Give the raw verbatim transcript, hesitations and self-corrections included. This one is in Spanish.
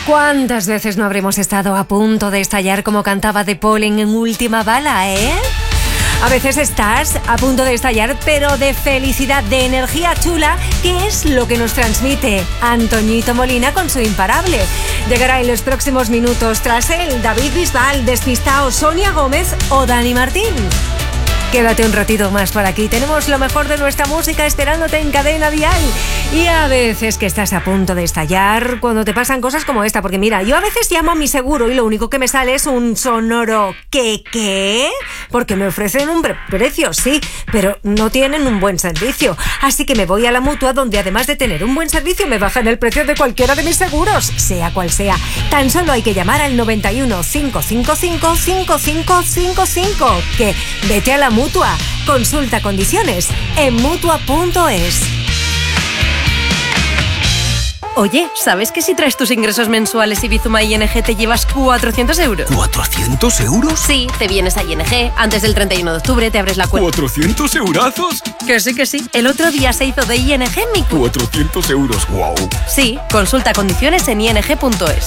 ¿Cuántas veces no habremos estado a punto de estallar como cantaba The Pollen en Última Bala, eh? A veces estás a punto de estallar, pero de felicidad, de energía chula, que es lo que nos transmite Antoñito Molina con su Imparable. Llegará en los próximos minutos. Tras él, David Bisbal, Despistao, Sonia Gómez o Dani Martín. Quédate un ratito más por aquí. Tenemos lo mejor de nuestra música esperándote en Cadena Dial. Y a veces que estás a punto de estallar cuando te pasan cosas como esta. Porque mira, yo a veces llamo a mi seguro y lo único que me sale es un sonoro ¿qué qué? Porque me ofrecen un precio, sí, pero no tienen un buen servicio. Así que me voy a la Mutua, donde además de tener un buen servicio me bajan el precio de cualquiera de mis seguros, sea cual sea. Tan solo hay que llamar al noventa y uno, cinco cinco cinco, cinco cinco cinco cinco. Que vete a la Mutua. Consulta condiciones en mutua punto es. Oye, ¿sabes que si traes tus ingresos mensuales y Bizuma I N G te llevas cuatrocientos euros? ¿cuatrocientos euros? Sí, te vienes a I N G, antes del treinta y uno de octubre te abres la cuenta. ¿cuatrocientos eurazos? Que sí, que sí. El otro día se hizo de I N G mi... cuatrocientos euros, wow. Sí, consulta condiciones en i n g punto es.